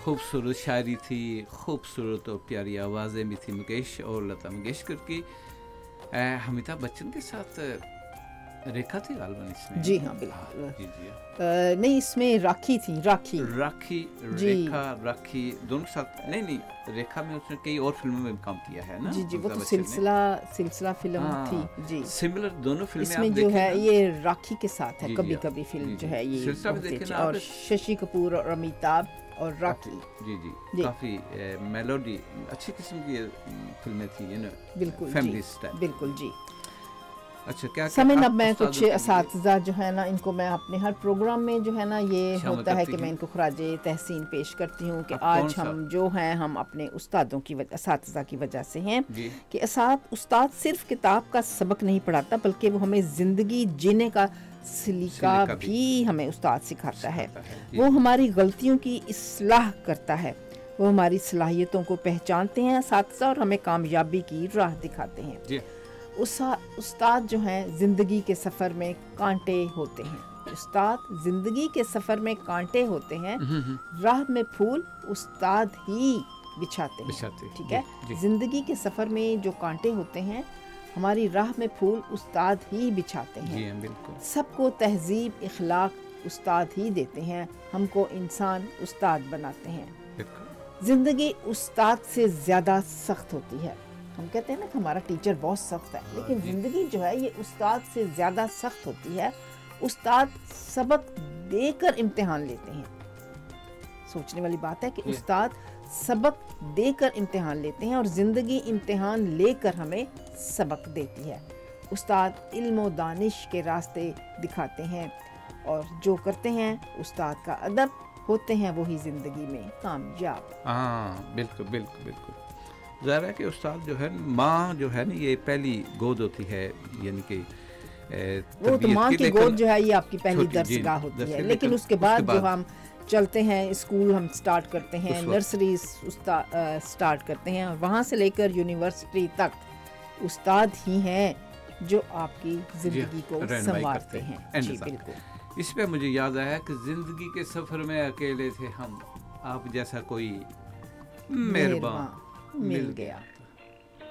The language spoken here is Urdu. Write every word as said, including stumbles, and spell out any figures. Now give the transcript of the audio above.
خوبصورت شاعری تھی, خوبصورت اور پیاری آوازیں بھی تھی منگیش اور لتا منگیشکر کی. امیتابھ بچن کے ساتھ ریکھا تھی غالباً اس میں. جی ہاں بالکل. جی جی نہیں اس میں راکھی تھی. راکھی راکھی ریکھا راکھی دونوں ساتھ. نہیں نہیں ریکھا میں اس نے کئی اور فلموں میں کام کیا ہے نا. جی جی وہ تو سلسلہ سلسلہ فلم تھی. جی سملر دونوں فلمیں اس میں جو ہے یہ راکھی کے ساتھ ہے. کبھی کبھی فلم جو ہے یہ سلسلہ میں دیکھیں اور ششی کپور اور امیتابھ اور راکھی. جی جی کافی میلوڈی اچھی قسم کی فلمیں تھیں نا. بالکل فیملی اسٹائل. بالکل جی. اچھا کیا سمن اب میں کچھ اساتذہ جو ہے نا ان کو میں اپنے ہر پروگرام میں جو ہے نا یہ ہوتا ہے کہ میں ان کو خراج تحسین پیش کرتی ہوں کہ آج ہم جو ہیں ہم اپنے استادوں کی وجہ اساتذہ کی وجہ سے ہیں کہ استاد صرف کتاب کا سبق نہیں پڑھاتا بلکہ وہ ہمیں زندگی جینے کا سلیقہ بھی ہمیں استاد سکھاتا ہے. وہ ہماری غلطیوں کی اصلاح کرتا ہے. وہ ہماری صلاحیتوں کو پہچانتے ہیں اساتذہ اور ہمیں کامیابی کی راہ دکھاتے ہیں. استاد جو ہیں زندگی کے سفر میں کانٹے ہوتے ہیں. استاد زندگی کے سفر میں کانٹے ہوتے ہیں. راہ میں پھول استاد ہی بچھاتے ہیں. ٹھیک ہے. زندگی کے سفر میں جو کانٹے ہوتے ہیں ہماری راہ میں پھول استاد ہی بچھاتے ہیں. سب کو تہذیب اخلاق استاد ہی دیتے ہیں. ہم کو انسان استاد بناتے ہیں. زندگی استاد سے زیادہ سخت ہوتی ہے. ہم کہتے ہیں نا کہ ہمارا ٹیچر بہت سخت ہے لیکن زندگی جو ہے یہ استاد سے زیادہ سخت ہوتی ہے. استاد سبق دے کر امتحان لیتے ہیں. سوچنے والی بات ہے کہ استاد سبق دے کر امتحان لیتے ہیں اور زندگی امتحان لے کر ہمیں سبق دیتی ہے. استاد علم و دانش کے راستے دکھاتے ہیں اور جو کرتے ہیں استاد کا ادب ہوتے ہیں وہی زندگی میں کامیاب. ہاں بالکل بالکل بالکل. ظاہر ہے کہ استاد جو ہے ماں جو ہے نا یہ پہلی گود ہوتی ہے یعنی کہ وہ تو ماں کی گود جو ہے یہ آپ کی پہلی درسگاہ ہوتی ہے. لیکن اس کے بعد جو ہم چلتے ہیں اسکول ہم سٹارٹ کرتے ہیں نرسری سٹارٹ کرتے ہیں اور وہاں سے لے کر یونیورسٹی تک استاد ہی ہیں جو آپ کی زندگی کو سنوارتے ہیں. جی بالکل. اس پہ مجھے یاد آیا کہ زندگی کے سفر میں اکیلے تھے ہم آپ جیسا کوئی مہربان مل گیا.